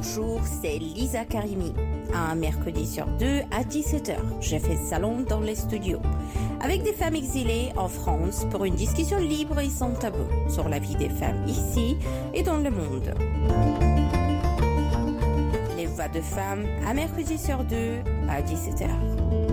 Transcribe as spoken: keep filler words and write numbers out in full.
Bonjour, c'est Lisa Karimi. Un mercredi sur deux à dix-sept heures, j'ai fait salon dans les studios avec des femmes exilées en France pour une discussion libre et sans tabou sur la vie des femmes ici et dans le monde. Les voix de femmes, un mercredi sur deux à dix-sept heures.